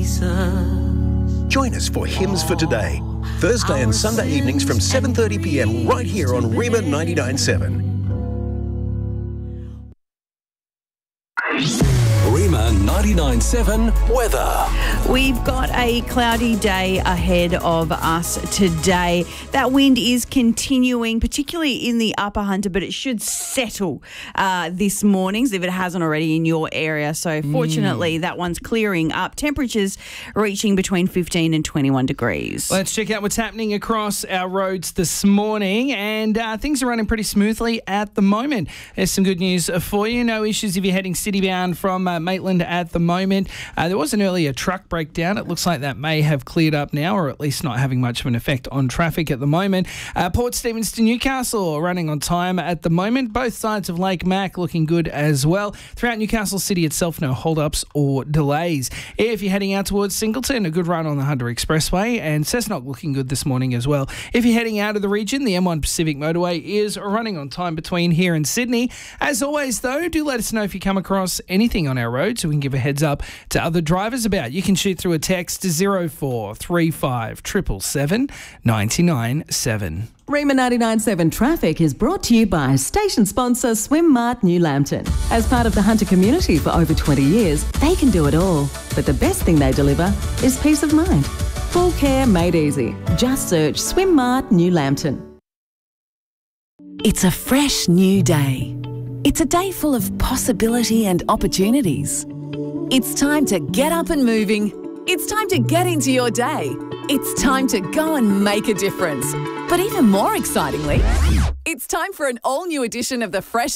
Join us for Hymns for Today, Thursday and Sunday evenings from 7:30 p.m. right here on Rima 99.7. Rima 99.7 weather. We've got a cloudy day ahead of us today. That wind is continuing, particularly in the Upper Hunter, but it should settle this morning if it hasn't already in your area. So fortunately, that one's clearing up. Temperatures reaching between 15 and 21 degrees. Let's check out what's happening across our roads this morning. And things are running pretty smoothly at the moment. There's some good news for you. No issues if you're heading city-bound from Maitland at the moment. There was an earlier truck breakdown. It looks like that may have cleared up now, or at least not having much of an effect on traffic at the moment. Port Stephens to Newcastle running on time at the moment. Both sides of Lake Mac looking good as well. Throughout Newcastle City itself, no hold-ups or delays. If you're heading out towards Singleton, a good run on the Hunter Expressway, and Cessnock looking good this morning as well. If you're heading out of the region, the M1 Pacific Motorway is running on time between here and Sydney. As always, though, do let us know if you come across anything on our road so we can give a heads up to other drivers about. You can shoot through a text to 0435 777 997. Rima 99.7 Traffic is brought to you by station sponsor Swim Mart New Lambton. As part of the Hunter community for over 20 years, they can do it all. But the best thing they deliver is peace of mind. Full care made easy. Just search Swim Mart New Lambton. It's a fresh new day. It's a day full of possibility and opportunities. It's time to get up and moving. It's time to get into your day. It's time to go and make a difference. But even more excitingly, it's time for an all-new edition of the Fresh